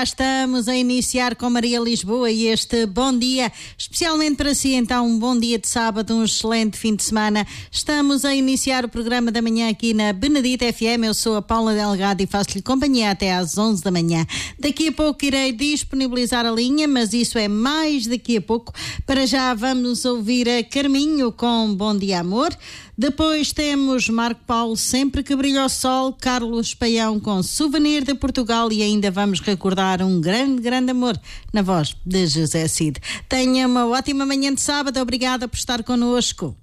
Estamos a iniciar com Maria Lisboa e este bom dia, especialmente para si, então, um bom dia de sábado, um excelente fim de semana. Estamos a iniciar o programa da manhã aqui na Benedita FM. Eu sou a Paula Delgado e faço-lhe companhia até às 11 da manhã. Daqui a pouco irei disponibilizar a linha, mas isso é mais daqui a pouco. Para já vamos ouvir a Carminho com Bom Dia Amor. Depois temos Marco Paulo, Sempre que Brilha o Sol, Carlos Paião com Souvenir de Portugal e ainda vamos recordar um grande amor na voz de José Cid. Tenha uma ótima manhã de sábado, obrigada por estar connosco.